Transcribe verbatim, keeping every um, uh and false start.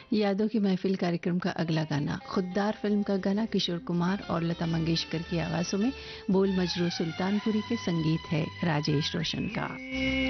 यादों की महफिल कार्यक्रम का अगला गाना खुददार फिल्म का गाना किशोर कुमार और लता मंगेशकर की आवाजों में, बोल मजरू सुल्तानपुरी के, संगीत है राजेश रोशन का।